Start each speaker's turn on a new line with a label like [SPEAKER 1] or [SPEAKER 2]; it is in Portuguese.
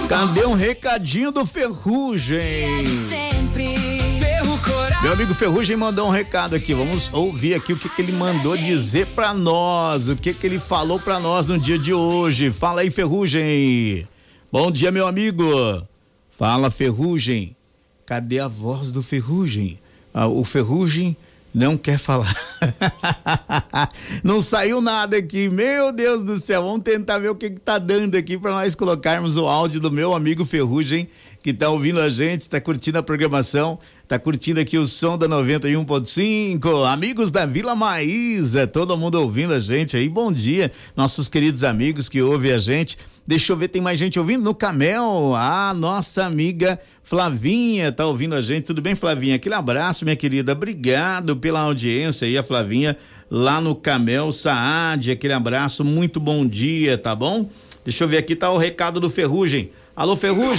[SPEAKER 1] Cadê um recadinho do Ferrugem? Meu amigo Ferrugem mandou um recado aqui, vamos ouvir aqui o que ele mandou dizer pra nós, o que ele falou pra nós no dia de hoje. Fala aí, Ferrugem. Bom dia, meu amigo. Fala, Ferrugem. Cadê a voz do Ferrugem? O Ferrugem não quer falar. Não saiu nada aqui, meu Deus do céu. Vamos tentar ver o que tá dando aqui para nós colocarmos o áudio do meu amigo Ferrugem, que tá ouvindo a gente, tá curtindo a programação, tá curtindo aqui o som da 91.5, amigos da Vila Maísa, todo mundo ouvindo a gente aí. Bom dia, nossos queridos amigos que ouvem a gente. Deixa eu ver, tem mais gente ouvindo no Camel. Nossa amiga Flavinha tá ouvindo a gente. Tudo bem, Flavinha? Aquele abraço, minha querida. Obrigado pela audiência aí, a Flavinha lá no Camel Saad. Aquele abraço, muito bom dia, tá bom? Deixa eu ver aqui, tá o recado do Ferrugem. Alô, Ferrugem?